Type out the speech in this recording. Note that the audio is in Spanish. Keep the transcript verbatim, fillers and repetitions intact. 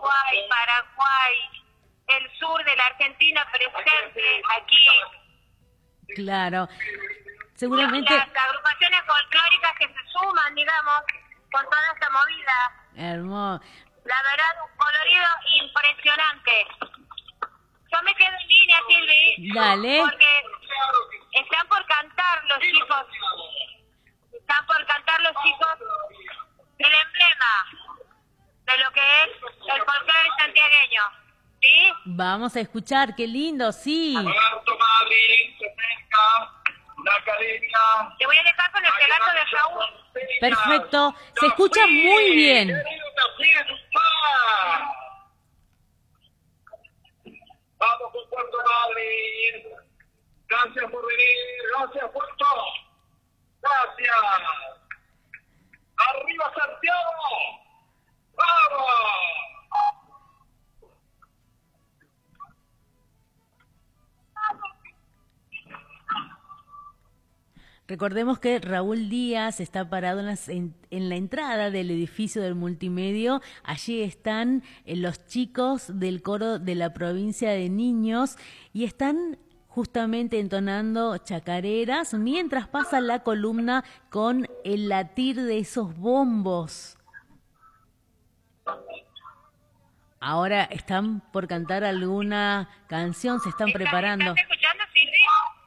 Uruguay, Paraguay, el sur de la Argentina presente aquí. Claro, seguramente... Las agrupaciones folclóricas que se suman, digamos, con toda esta movida. Hermoso. La verdad, un colorido impresionante. Yo me quedo en línea, Silvi. Dale. Porque están por cantar los chicos. Están por cantar los chicos el emblema de lo que es el folclore santiagueño. ¿Sí? Vamos a escuchar, qué lindo, sí. Alberto Madrid, se pesca, la academia. Te voy a dejar con el relato de Raúl. Perfecto, se escucha muy bien. Vamos con Puerto Madrid. Gracias por venir, gracias Puerto. Gracias. Arriba Santiago. ¡Vamos! Recordemos que Raúl Díaz está parado en, las, en, en la entrada del edificio del multimedio. Allí están eh, los chicos del coro de la provincia de Niños y están justamente entonando chacareras mientras pasa la columna con el latir de esos bombos. Ahora están por cantar alguna canción, se están preparando. ¿Estás escuchando?